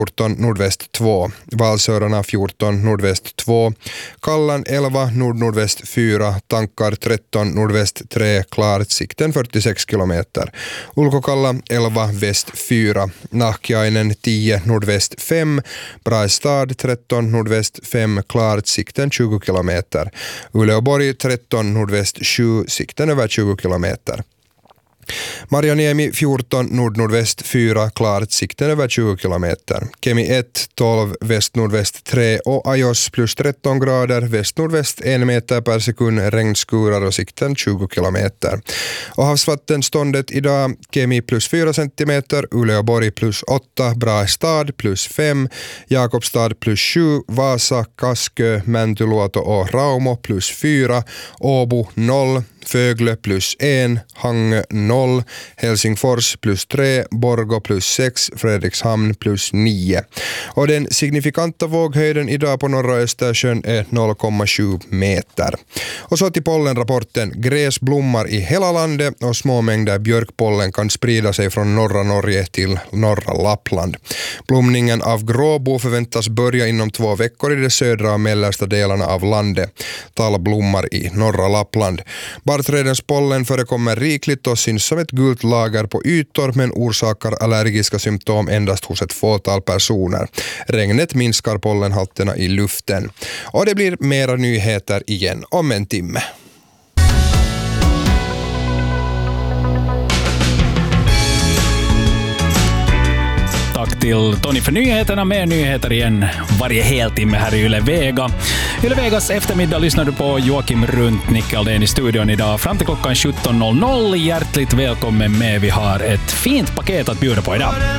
14 nordväst 2, Valsörarna 14 nordväst 2, Kallan 11 nordnordväst 4, Tankar 13 nordväst 3, klart sikten 46 kilometer. Ulkokalla 11 väst 4, Nahkiainen 10 nordväst 5, Brastad 13 nordväst 5, klart sikten 20 kilometer. Uleåborg 13 nordväst 7, sikten över 20 kilometer. Marjaniemi 14 nordnordväst 4, klart sikten över 20 kilometer. Kemi 1 12 väst-nordväst 3 och Ajos plus 13 grader, väst-nordväst 1 meter per sekund, regnskurar och sikten 20 kilometer. Och havsvattenståndet idag: Kemi plus 4 centimeter, Uleåborg plus 8, Brastad plus 5, Jakobstad plus 7, Vasa, Kaskö, Mäntyluoto och Raumo plus 4, Åbo 0, Fögle plus 1, Hangö 0, Helsingfors plus 3, Borgå plus 6, Fredrikshamn plus 9. Och den signifikanta våghöjden idag på norra Östersjön är 0,7 meter. Och så till pollenrapporten. Gräs blommar i hela landet och små mängder björkpollen kan sprida sig från norra Norge till norra Lappland. Blomningen av gråbo förväntas börja inom 2 veckor i de södra och mellersta delarna av landet. Tall blommar i norra Lappland. Barrträdens pollen förekommer rikligt och syns som ett gult lager på ytor, men orsakar allergiska symptom endast hos ett fåtal personer. Regnet minskar pollenhalterna i luften. Och det blir mera nyheter igen om en timme. Tack till Tony för nyheterna. Mer nyheter igen varje heltimme här i Yle Vega. Yle Vegas eftermiddag lyssnar du på Joakim Runt, Nickeldén i studion idag fram till klockan 17.00. Hjärtligt välkommen med. Vi har ett fint paket att bjuda på idag.